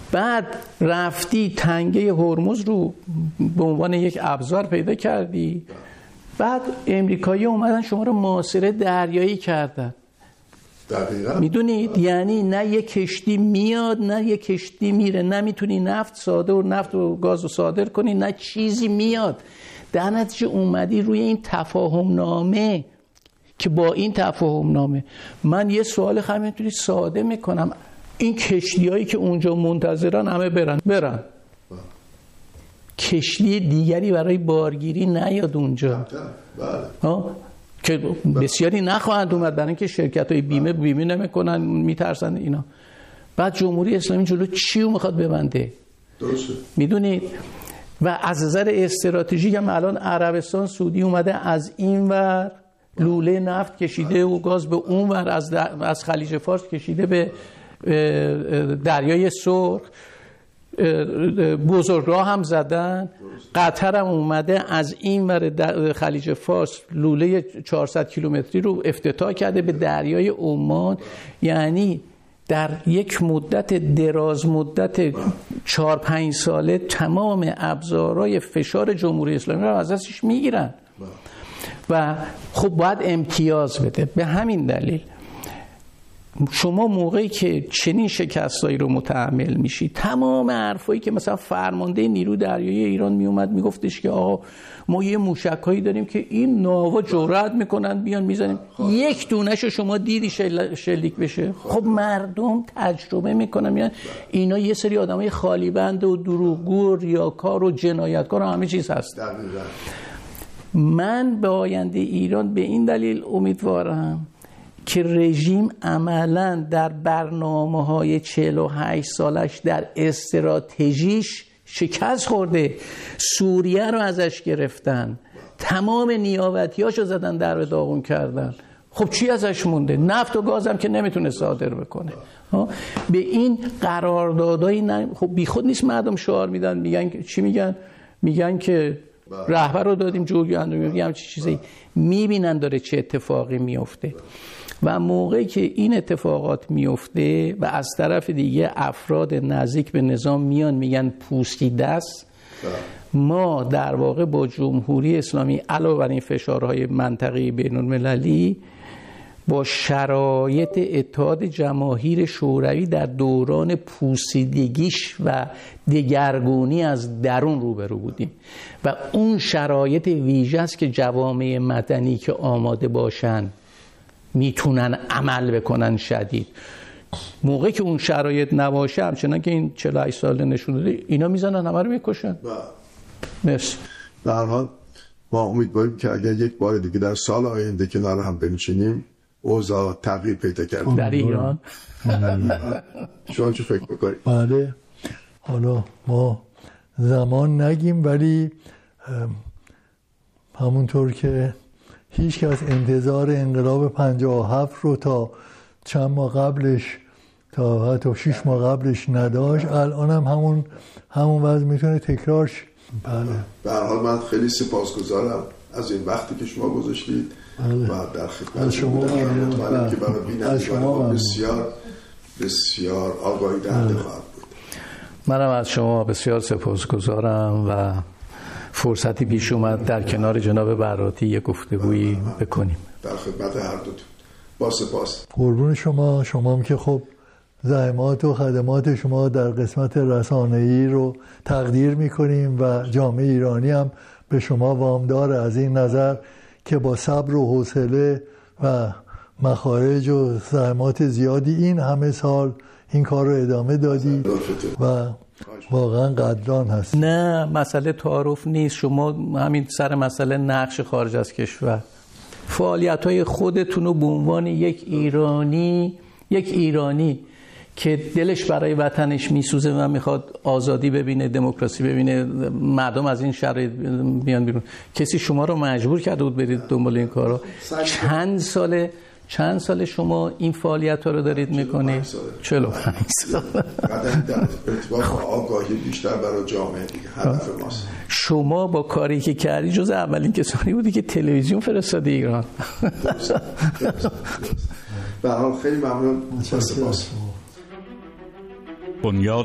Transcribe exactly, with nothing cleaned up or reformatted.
بعد رفتی تنگه هرمز رو به عنوان یک ابزار پیدا کردی، بعد امریکایی اومدن شما رو محاصره دریایی کردن. دقیقاً. میدونید یعنی نه یک کشتی میاد نه یک کشتی میره، نه میتونی نفت صادر و نفت و گاز رو صادر کنی، نه چیزی میاد. در نتیجه اومدی روی این تفاهم نامه که با این تفاهم نامه من یه سوال همینطوری ساده میکنم، این کشتی هایی که اونجا منتظرن همه برن برن کشتی دیگری برای بارگیری نیاد اونجا. بله. که بسیاری نخواهند اومد برای اینکه شرکت های بیمه بیمه نمیکنن، میترسن اینا. بعد جمهوری اسلامی جلو چیو میخواد ببنده؟ درسته. میدونید و از نظر استراتژیک هم الان عربستان سعودی اومده از این ور لوله نفت کشیده و گاز به اون ور، از از خلیج فارس کشیده به دریای سرخ، بزرگراه هم زدن. قطر هم اومده از این ور خلیج فارس لوله چهارصد کیلومتری رو افتتاح کرده به دریای عمان. یعنی در یک مدت دراز مدت چهار پنج ساله تمام ابزارهای فشار جمهوری اسلامی رو از دستش میگیرن و خب باید امتیاز بده. به همین دلیل شما موقعی که چنین شکستایی رو متحمل میشی، تمام حرفایی که مثلا فرمانده نیرو دریایی ایران میومد میگفتش که آقا ما یه موشکایی داریم که این ناوا جرأت میکنن بیان میزنیم، یک دونهشو شما دیدی شل... شلیک بشه؟ خب مردم تجربه میکنن میان اینا یه سری آدمای خالی بند و دروغگو و ریاکار و جنایتکار و همه چیز هست. من به آینده ایران به این دلیل امیدوارم که رژیم عملاً در برنامه‌های چهل و هشت سالش در استراتژیش شکست خورده. سوریه رو ازش گرفتن، تمام نیابتیاشو زدن در به داغون کردن. خب چی ازش مونده؟ نفت و گاز هم که نمیتونه صادر بکنه. به این قراردادایی نه... خب بیخود نیست مردم شعار میدن، میگن چی میگن؟ میگن که رهبر رو دادیم جوگیان، میگم چی چیزی، میبینن داره چه اتفاقی میفته. و موقعی که این اتفاقات میفته و از طرف دیگه افراد نزدیک به نظام میان میگن پوسیده است، ما در واقع با جمهوری اسلامی علاوه بر این فشارهای منطقه‌ای بین‌المللی با شرایط اتحاد جماهیر شوروی در دوران پوسیدگیش و دگرگونی از درون روبرو بودیم و اون شرایط ویژه است که جوامع مدنی که آماده باشن میتونن عمل بکنن شدید. موقعی که اون شرایط نباشه، همچنان که این چهل و هشت ساله نشون داده، اینا میزنن همه رو میکشن. مرسی. در هر حال ما امیدواریم که اگر یک بار دیگه در سال آینده کنار هم بنشینیم اوضاع تغییر پیدا کرده در ایران. شما چه فکر می‌کنید؟ بله، حالا ما زمان نگیم، ولی همونطور که هیچ کس انتظار انقلاب پنجاه و هفت رو تا چند ماه قبلش تا حتی شش ماه قبلش نداشت، الان هم همون همون وضع میتونه تکرار شه. بله. به هر حال من خیلی سپاسگزارم از این وقتی که شما گذاشتید بله. و در خدمت شما مطمئنم که برای بینندگان ما بسیار بسیار آگاهی دهنده خواهد بود. منم از شما بسیار سپاسگزارم و فرصتی پیش اومد در کنار جناب براتی یک گفتگویی بکنیم. در خدمت هر دوتون با سپاس. قربون شما. شما هم که خب زحمات و خدمات شما در قسمت رسانه‌ای رو تقدیر می‌کنیم و جامعه ایرانی هم به شما وامدار از این نظر که با صبر و حوصله و مخارج و زحمات زیادی این همه سال این کار رو ادامه دادی و واقعا قدردان هست. نه مسئله تعارف نیست، شما همین سر مسئله نقش خارج از کشور فعالیت‌های خودتون رو به عنوان یک ایرانی یک ایرانی که دلش برای وطنش میسوزه و میخواد آزادی ببینه، دموکراسی ببینه، مردم از این شرایط بیان بیرون، کسی شما رو مجبور کرده بود برید دنبال این کارا؟ چند ساله چند سال شما این فعالیت ها رو دارید میکنید؟ چهل و پنج سال. قدم در ارتباط با آگاهی بیشتر برای جامعه دیگه هدف ماست. شما با کاری که کردی جز اولین کسانی بودی که تلویزیون فرستادی ایران. به هر حال خیلی ممنون. سپاس. بنیاد